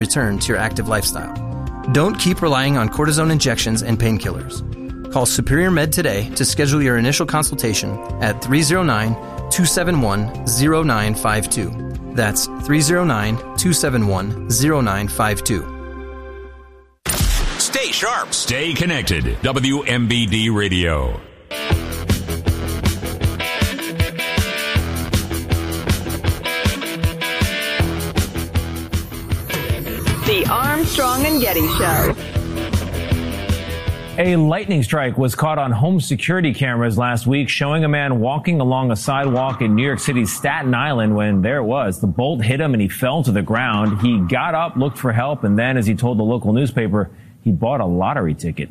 return to your active lifestyle. Don't keep relying on cortisone injections and painkillers. Call Superior Med today to schedule your initial consultation at 309-271-0952. That's 309-271-0952. Stay sharp. Stay connected. WMBD Radio. The Armstrong and Getty Show. A lightning strike was caught on home security cameras last week, showing a man walking along a sidewalk in New York City's Staten Island when there it was. The bolt hit him and he fell to the ground. He got up, looked for help, and then, as he told the local newspaper, he bought a lottery ticket.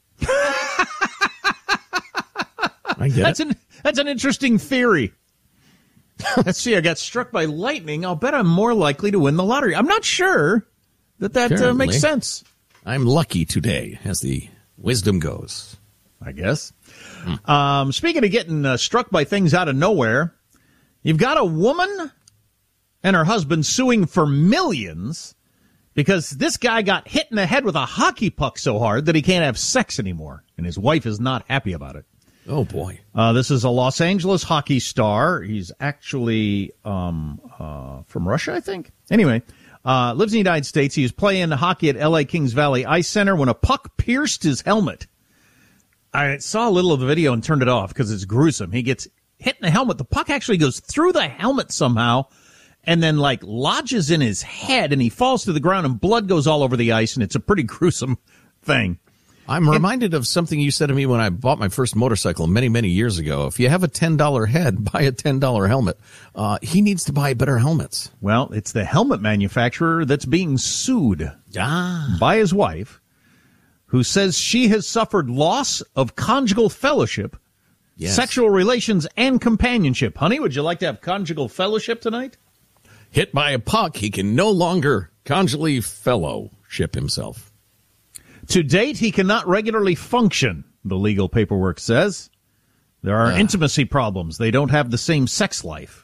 I get it. That's an interesting theory. Let's see, I got struck by lightning. I'll bet I'm more likely to win the lottery. I'm not sure that makes sense. I'm lucky today, as the wisdom goes, I guess. Speaking of getting struck by things out of nowhere, you've got a woman and her husband suing for millions because this guy got hit in the head with a hockey puck so hard that he can't have sex anymore, and his wife is not happy about it. Oh, boy. This is a Los Angeles hockey star. He's actually from Russia, I think. Anyway, lives in the United States. He was playing hockey at L.A. Kings Valley Ice Center when a puck pierced his helmet. I saw a little of the video and turned it off because it's gruesome. He gets hit in the helmet. The puck actually goes through the helmet somehow and then, lodges in his head, and he falls to the ground, and blood goes all over the ice, and it's a pretty gruesome thing. I'm reminded of something you said to me when I bought my first motorcycle many, many years ago. If you have a $10 head, buy a $10 helmet. He needs to buy better helmets. Well, it's the helmet manufacturer that's being sued by his wife, who says she has suffered loss of conjugal fellowship, sexual relations, and companionship. Honey, would you like to have conjugal fellowship tonight? Hit by a puck, he can no longer conjugally fellowship himself. To date, he cannot regularly function, the legal paperwork says. There are intimacy problems. They don't have the same sex life.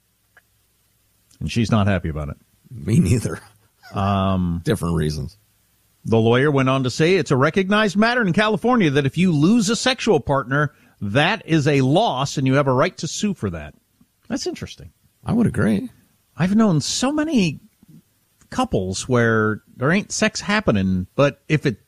And she's not happy about it. Me neither. Different reasons. The lawyer went on to say it's a recognized matter in California that if you lose a sexual partner, that is a loss, and you have a right to sue for that. That's interesting. I would agree. I've known so many couples where there ain't sex happening, but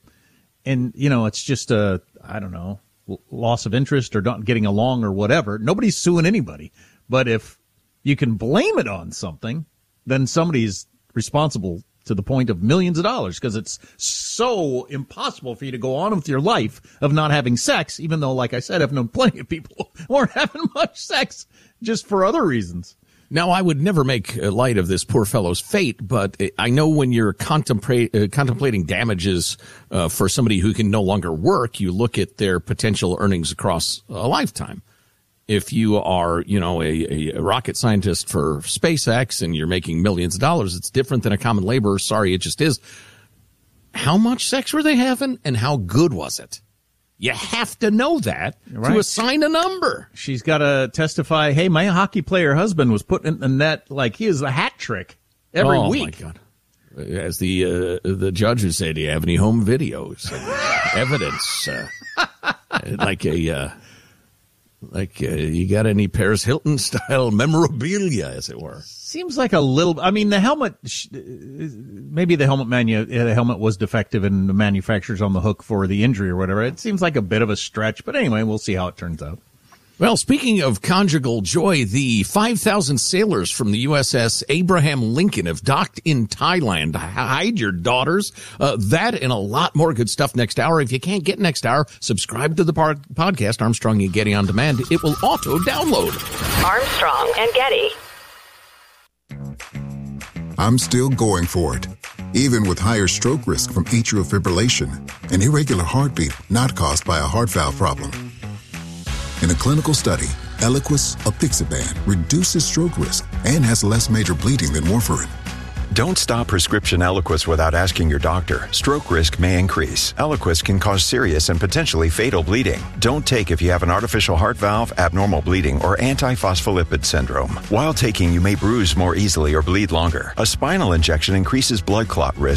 it's just a, loss of interest or not getting along or whatever. Nobody's suing anybody. But if you can blame it on something, then somebody's responsible to the point of millions of dollars because it's so impossible for you to go on with your life of not having sex, even though, like I said, I've known plenty of people who aren't having much sex just for other reasons. Now, I would never make light of this poor fellow's fate, but I know when you're contemplating damages for somebody who can no longer work, you look at their potential earnings across a lifetime. If you are, a rocket scientist for SpaceX and you're making millions of dollars, it's different than a common laborer. Sorry, it just is. How much sex were they having, and how good was it? You have to know that to assign a number. She's got to testify, hey, my hockey player husband was put in the net like he is a hat trick every week. Oh, my God. As the judge would say, do you have any home videos, evidence, you got any Paris Hilton style memorabilia, as it were? Seems like a little. The helmet. Maybe the helmet was defective, and the manufacturer's on the hook for the injury or whatever. It seems like a bit of a stretch, but anyway, we'll see how it turns out. Well, speaking of conjugal joy, the 5,000 sailors from the USS Abraham Lincoln have docked in Thailand. Hide your daughters. That and a lot more good stuff next hour. If you can't get next hour, subscribe to the podcast, Armstrong and Getty On Demand. It will auto-download. Armstrong and Getty. I'm still going for it, even with higher stroke risk from atrial fibrillation, an irregular heartbeat not caused by a heart valve problem. In a clinical study, Eliquis apixaban reduces stroke risk and has less major bleeding than warfarin. Don't stop prescription Eliquis without asking your doctor. Stroke risk may increase. Eliquis can cause serious and potentially fatal bleeding. Don't take if you have an artificial heart valve, abnormal bleeding, or antiphospholipid syndrome. While taking, you may bruise more easily or bleed longer. A spinal injection increases blood clot risk